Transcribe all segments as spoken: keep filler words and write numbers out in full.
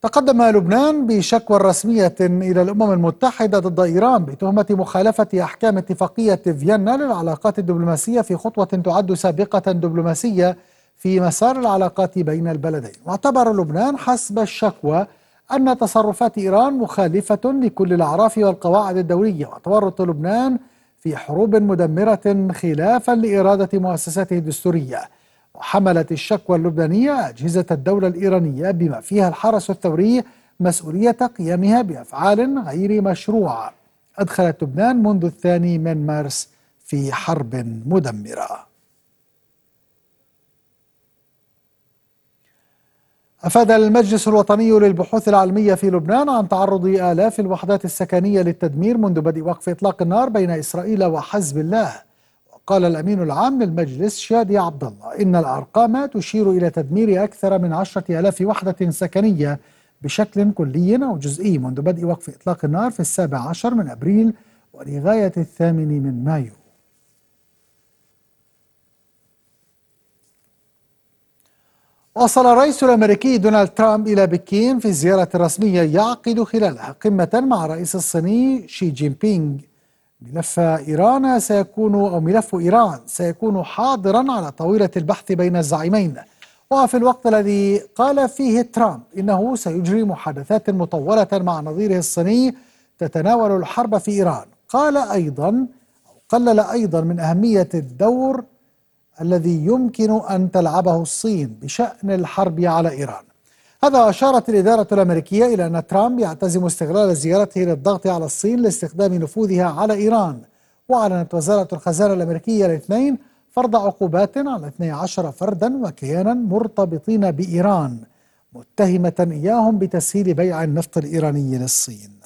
تقدم لبنان بشكوى رسمية إلى الأمم المتحدة ضد إيران بتهمة مخالفة أحكام اتفاقية فيينا للعلاقات الدبلوماسية في خطوة تعد سابقة دبلوماسية في مسار العلاقات بين البلدين. واعتبر لبنان حسب الشكوى أن تصرفات إيران مخالفة لكل الأعراف والقواعد الدولية وتورط لبنان في حروب مدمرة خلافا لإرادة مؤسساته الدستورية. وحملت الشكوى اللبنانية أجهزة الدولة الإيرانية بما فيها الحرس الثوري مسؤولية قيامها بأفعال غير مشروعة أدخلت لبنان منذ الثاني من مارس في حرب مدمرة. أفاد المجلس الوطني للبحوث العلمية في لبنان عن تعرض آلاف الوحدات السكنية للتدمير منذ بدء وقف إطلاق النار بين إسرائيل وحزب الله. قال الأمين العام للمجلس شادي عبد الله إن الأرقام تشير إلى تدمير أكثر من عشرة آلاف وحدة سكنية بشكل كلي أو جزئي منذ بدء وقف إطلاق النار في السابع عشر من أبريل ولغاية الثامن من مايو. وصل الرئيس الأمريكي دونالد ترامب إلى بكين في زيارة رسمية يعقد خلالها قمة مع الرئيس الصيني شي جين بينغ. ملف إيران سيكون أو ملف إيران سيكون حاضرا على طاولة البحث بين الزعيمين. وفي الوقت الذي قال فيه ترامب إنه سيجري محادثات مطولة مع نظيره الصيني تتناول الحرب في إيران، قال أيضا أو قلل أيضا من أهمية الدور الذي يمكن أن تلعبه الصين بشأن الحرب على إيران. هذا أشارت الإدارة الأمريكية إلى أن ترامب يعتزم استغلال زيارته للضغط على الصين لاستخدام نفوذها على إيران. وأعلنت وزارة الخزانة الأمريكية الاثنين فرض عقوبات على اثني عشر فردا وكيانا مرتبطين بإيران متهمة إياهم بتسهيل بيع النفط الإيراني للصين.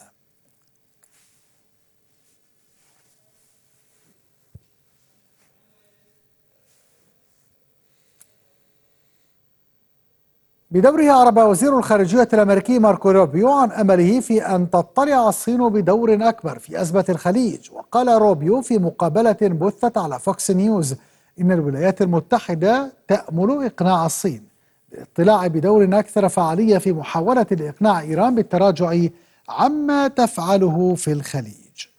بدوره أعرب وزير الخارجية الأمريكي ماركو روبيو عن أمله في أن تطلع الصين بدور أكبر في أزمة الخليج. وقال روبيو في مقابلة بثت على فوكس نيوز إن الولايات المتحدة تأمل إقناع الصين بالاطلاع بدور أكثر فعالية في محاولة لإقناع إيران بالتراجع عما تفعله في الخليج.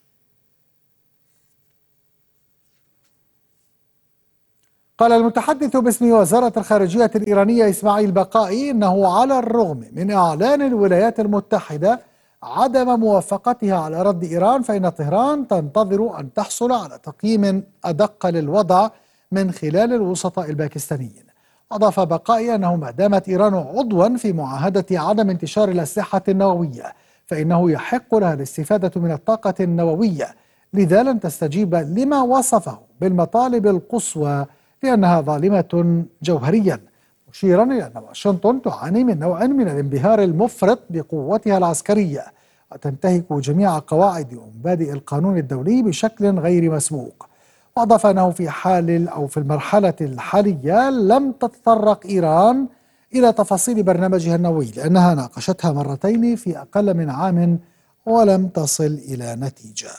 قال المتحدث باسم وزارة الخارجية الإيرانية إسماعيل بقائي إنه على الرغم من إعلان الولايات المتحدة عدم موافقتها على رد إيران فإن طهران تنتظر أن تحصل على تقييم أدق للوضع من خلال الوسطاء الباكستانيين. أضاف بقائي أنه ما دامت إيران عضوا في معاهدة عدم انتشار الأسلحة النووية فإنه يحق لها الاستفادة من الطاقة النووية، لذا لن تستجيب لما وصفه بالمطالب القصوى لأنها ظالمة جوهريا، مشيرا إلى أن واشنطن تعاني من نوع من الانبهار المفرط بقوتها العسكرية وتنتهك جميع قواعد ومبادئ القانون الدولي بشكل غير مسبوق. وأضاف أنه في حال أو في المرحلة الحالية لم تتطرق إيران إلى تفاصيل برنامجها النووي لأنها ناقشتها مرتين في أقل من عام ولم تصل إلى نتيجة.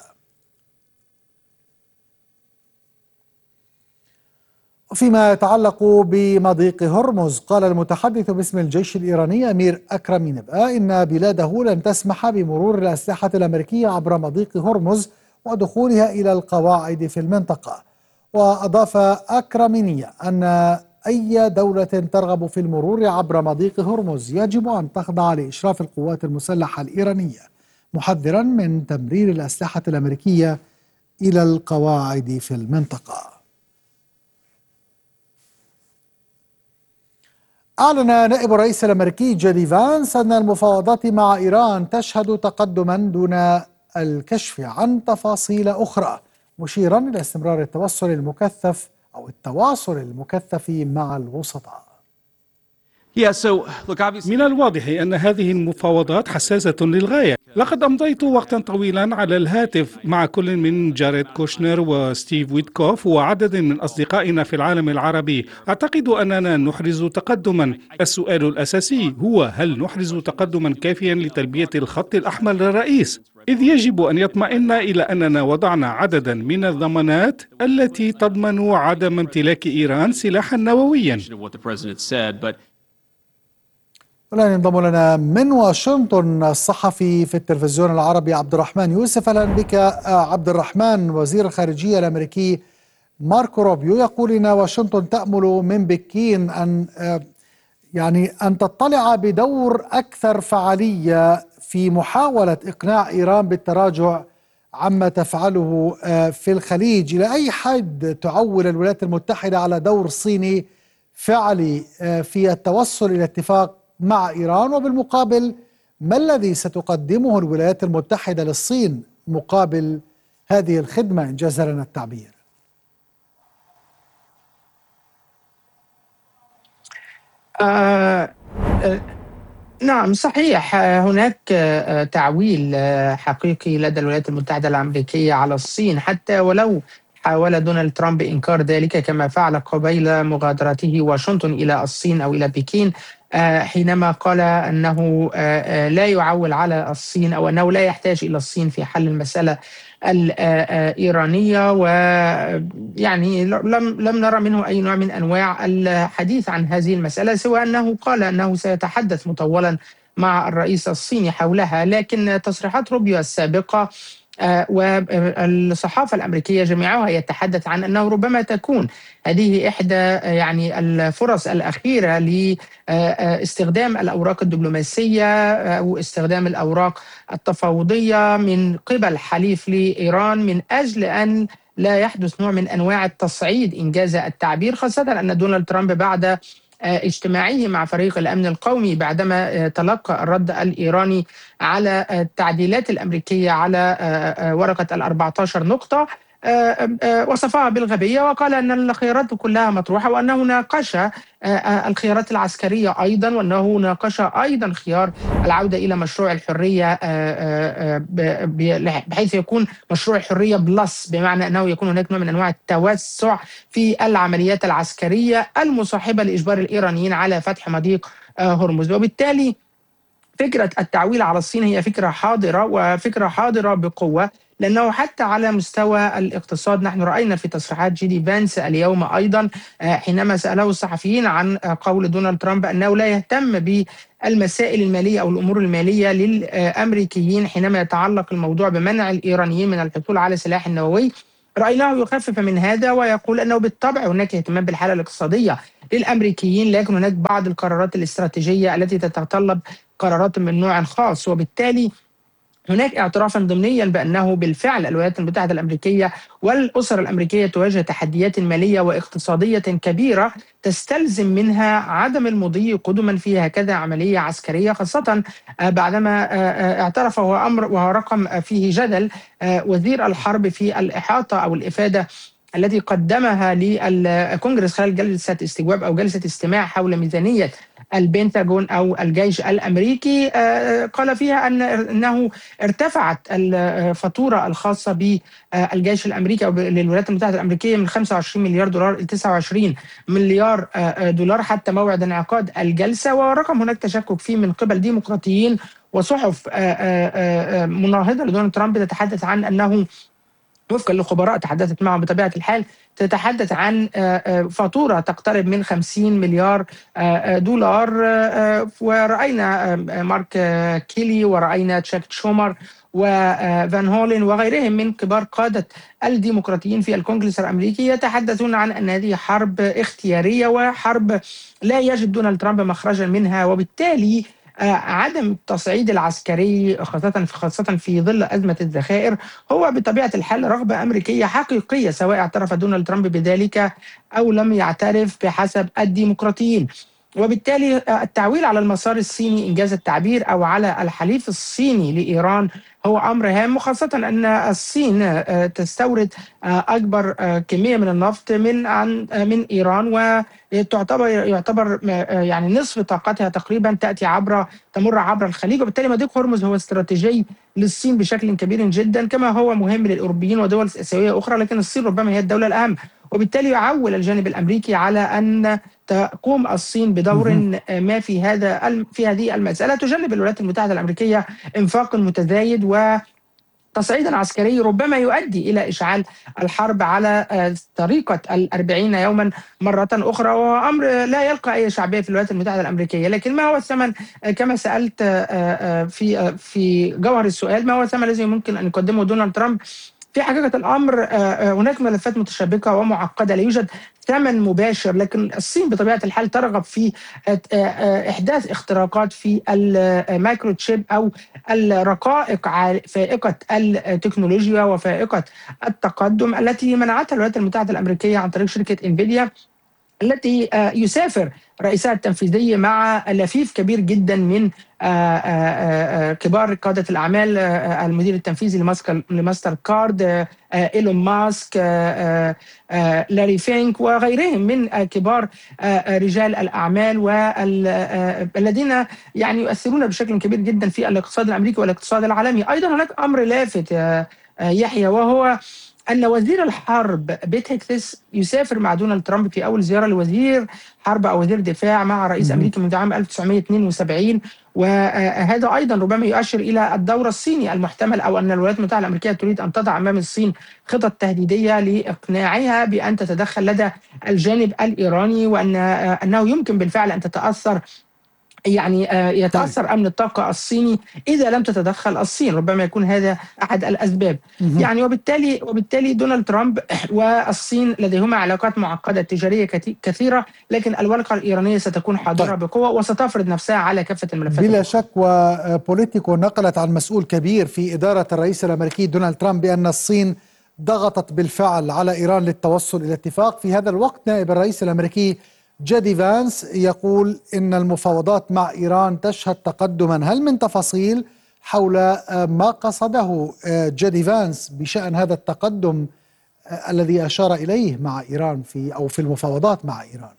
وفيما يتعلق بمضيق هرمز قال المتحدث باسم الجيش الإيراني أمير أكرم نبأ إن بلاده لن تسمح بمرور الأسلحة الأمريكية عبر مضيق هرمز ودخولها إلى القواعد في المنطقة. وأضاف أكرمينية أن أي دولة ترغب في المرور عبر مضيق هرمز يجب أن تخضع لإشراف القوات المسلحة الإيرانية، محذرا من تمرير الأسلحة الأمريكية إلى القواعد في المنطقة. أعلن نائب الرئيس الأمريكي جيدي فانس أن المفاوضات مع إيران تشهد تقدما دون الكشف عن تفاصيل أخرى، مشيرا إلى استمرار التوصل المكثف أو التواصل المكثف مع الوسطاء. من الواضح أن هذه المفاوضات حساسة للغاية. لقد أمضيت وقتا طويلا على الهاتف مع كل من جاريد كوشنر وستيف ويتكوف وعدد من أصدقائنا في العالم العربي. أعتقد أننا نحرز تقدما. السؤال الأساسي هو هل نحرز تقدما كافيا لتلبية الخط الأحمر للرئيس، إذ يجب أن يطمئن إلى أننا وضعنا عددا من الضمانات التي تضمن عدم امتلاك إيران سلاحا نوويا. والآن ينضم لنا من واشنطن الصحفي في التلفزيون العربي عبد الرحمن يوسف. أهلا بك عبد الرحمن. وزير الخارجية الأمريكي ماركو روبيو يقول إن واشنطن تأمل من بكين أن يعني أن تطلع بدور أكثر فعالية في محاولة إقناع إيران بالتراجع عما تفعله في الخليج. إلى أي حد تعول الولايات المتحدة على دور صيني فعلي في التوصل إلى اتفاق مع إيران؟ وبالمقابل ما الذي ستقدمه الولايات المتحدة للصين مقابل هذه الخدمة إن جاز لنا التعبير؟ آه آه نعم صحيح، هناك تعويل حقيقي لدى الولايات المتحدة الأمريكية على الصين، حتى ولو حاول دونالد ترامب إنكار ذلك كما فعل قبيل مغادرته واشنطن إلى الصين أو إلى بكين، حينما قال أنه لا يعول على الصين أو أنه لا يحتاج إلى الصين في حل المسألة الإيرانية. ويعني لم لم نرى منه أي نوع من أنواع الحديث عن هذه المسألة، سوى أنه قال أنه سيتحدث مطولا مع الرئيس الصيني حولها. لكن تصريحات روبيو السابقة والصحافة الأمريكية جميعها يتحدث عن أنه ربما تكون هذه إحدى يعني الفرص الأخيرة لاستخدام الأوراق الدبلوماسية أو استخدام الأوراق التفاوضية من قبل حليف لإيران من أجل أن لا يحدث نوع من أنواع التصعيد إنجاز التعبير، خاصة أن دونالد ترامب بعد اجتماعه مع فريق الأمن القومي بعدما تلقى الرد الإيراني على التعديلات الأمريكية على ورقة الأربعة عشر نقطة وصفها بالغبية، وقال أن الخيارات كلها مطروحة، وأنه ناقش الخيارات العسكرية أيضا، وأنه ناقش أيضا خيار العودة إلى مشروع الحرية بحيث يكون مشروع الحرية بلس، بمعنى أنه يكون هناك نوع من أنواع التوسع في العمليات العسكرية المصاحبة لإجبار الإيرانيين على فتح مضيق هرمز. وبالتالي فكرة التعويل على الصين هي فكرة حاضرة وفكرة حاضرة بقوة، لأنه حتى على مستوى الاقتصاد نحن رأينا في تصريحات جيدي فانس اليوم أيضا حينما سأله الصحفيين عن قول دونالد ترامب أنه لا يهتم بالمسائل المالية أو الأمور المالية للأمريكيين حينما يتعلق الموضوع بمنع الإيرانيين من الحصول على سلاح نووي، رأيناه يخفف من هذا ويقول أنه بالطبع هناك اهتمام بالحالة الاقتصادية للأمريكيين، لكن هناك بعض القرارات الاستراتيجية التي تتطلب قرارات من نوع خاص. وبالتالي هناك اعترافا ضمنيا بأنه بالفعل الولايات المتحدة الأمريكية والأسر الأمريكية تواجه تحديات مالية واقتصادية كبيرة تستلزم منها عدم المضي قدما في هكذا عملية عسكرية، خاصة بعدما اعترف وهو أمر وهو رقم فيه جدل وزير الحرب في الإحاطة أو الإفادة التي قدمها للكونغرس خلال جلسة استجواب أو جلسة استماع حول ميزانية البنتاغون أو الجيش الأمريكي، قال فيها أن أنه ارتفعت الفاتورة الخاصة بالجيش الأمريكي أو للولايات المتحدة الأمريكية من خمسة وعشرين مليار دولار إلى تسعة وعشرين مليار دولار حتى موعد انعقاد الجلسة، ورقم هناك تشكك فيه من قبل ديمقراطيين وصحف مناهضة لدونالد ترامب تتحدث عن أنه وفقا لخبراء تحدثت معهم بطبيعة الحال تتحدث عن فاتورة تقترب من خمسين مليار دولار. ورأينا مارك كيلي ورأينا تشاك شومر وفان هولين وغيرهم من كبار قادة الديمقراطيين في الكونغرس الأمريكي يتحدثون عن أن هذه حرب اختيارية وحرب لا يجد دونالد ترامب مخرجا منها، وبالتالي عدم التصعيد العسكري خاصة خاصة في ظل أزمة الذخائر هو بطبيعة الحال رغبة أمريكية حقيقية، سواء اعترف دونالد ترامب بذلك أو لم يعترف بحسب الديمقراطيين. وبالتالي التعويل على المسار الصيني إنجاز التعبير أو على الحليف الصيني لإيران هو أمر هام، وخاصة أن الصين تستورد أكبر كمية من النفط من عن من إيران، وتعتبر يعتبر يعني نصف طاقتها تقريبا تأتي عبر تمر عبر الخليج، وبالتالي مضيق هرمز هو استراتيجي للصين بشكل كبير جدا كما هو مهم للأوروبيين ودول آسيوية أخرى، لكن الصين ربما هي الدولة الأهم، وبالتالي يعول الجانب الأمريكي على أن تقوم الصين بدور ما في هذا في هذه المسألة، تجنب الولايات المتحدة الأمريكية إنفاق متزايد و تصعيدا عسكري ربما يؤدي إلى إشعال الحرب على آه، طريقة الأربعين يوما مرة أخرى، وهو أمر لا يلقى أي شعبية في الولايات المتحدة الأمريكية. لكن ما هو الثمن آه، كما سألت آه، آه، في آه، في جوهر السؤال، ما هو الثمن الذي يمكن أن يقدمه دونالد ترامب؟ في حقيقة الأمر آه، آه، هناك ملفات متشابكة ومعقدة، لا يوجد ثمن مباشر، لكن الصين بطبيعة الحال ترغب في آه، آه، إحداث اختراقات في المايكرو تشيب أو الرقائق عال- فائقة التكنولوجيا وفائقة التقدم التي منعتها الولايات المتحدة الأمريكية عن طريق شركة انفيديا، التي آه، يسافر رئيسها التنفيذي مع لفيف كبير جدا من آه، آه، آه، كبار قادة الأعمال، آه، المدير التنفيذي لماسك- لماستر كارد، آه، آه، إيلون ماسك، آه، آه، آه، لاري فينك وغيرهم من آه، كبار آه، آه، رجال الأعمال والذين يعني يؤثرون بشكل كبير جدا في الاقتصاد الأمريكي والاقتصاد العالمي. أيضا هناك أمر لافت يا آه، يحيى، وهو أن وزير الحرب بيت هيكسس يسافر مع دونالد ترامب في أول زيارة لوزير حرب أو وزير دفاع مع رئيس مهم. أمريكا منذ عام ألف وتسعمائة واثنين وسبعين، وهذا أيضا ربما يؤشر إلى الدور الصيني المحتمل، أو أن الولايات المتحدة الأمريكية تريد أن تضع أمام الصين خطط تهديدية لإقناعها بأن تتدخل لدى الجانب الإيراني، وأن آه، أنه يمكن بالفعل أن تتأثر يعني آه، طيب. يتأثر أمن الطاقة الصيني إذا لم تتدخل الصين، ربما يكون هذا أحد الأسباب. مهم. يعني وبالتالي وبالتالي دونالد ترامب والصين لديهما علاقات معقدة تجارية كثي- كثيرة، لكن الورقة الإيرانية ستكون حاضرة طيب. بقوة وستفرض نفسها على كافة الملفات بلا الأخرى. شك، وبوليتيكو نقلت عن مسؤول كبير في إدارة الرئيس الأمريكي دونالد ترامب بأن الصين ضغطت بالفعل على إيران للتوصل إلى اتفاق. في هذا الوقت نائب الرئيس الأمريكي جيدي فانس يقول إن المفاوضات مع إيران تشهد تقدما. هل من تفاصيل حول آه، ما قصده آه، جيدي فانس بشأن هذا التقدم آه، الذي أشار إليه مع إيران في أو في المفاوضات مع إيران؟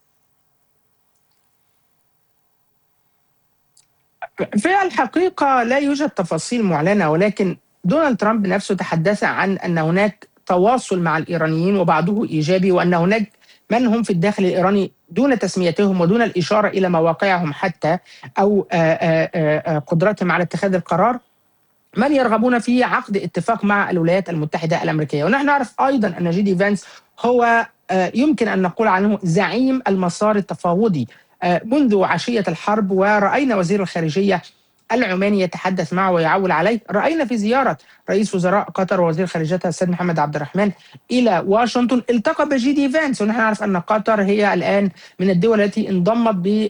في الحقيقة لا يوجد تفاصيل معلنة، ولكن دونالد ترامب نفسه تحدث عن أن هناك تواصل مع الإيرانيين وبعضه إيجابي، وأن هناك من هم في الداخل الإيراني دون تسميتهم ودون الإشارة إلى مواقعهم حتى أو آه، آه، آه، قدرتهم على اتخاذ القرار، من يرغبون في عقد اتفاق مع الولايات المتحدة الأمريكية. ونحن نعرف أيضا أن جيدي فانس هو آه، يمكن أن نقول عنه زعيم المسار التفاوضي آه، منذ عشية الحرب، ورأينا وزير الخارجية العماني يتحدث معه ويعول عليه. رأينا في زيارة رئيس وزراء قطر ووزير خارجيتها السيد محمد عبد الرحمن إلى واشنطن التقى بجيدي فانس، ونحن نعرف أن قطر هي الآن من الدول التي انضمت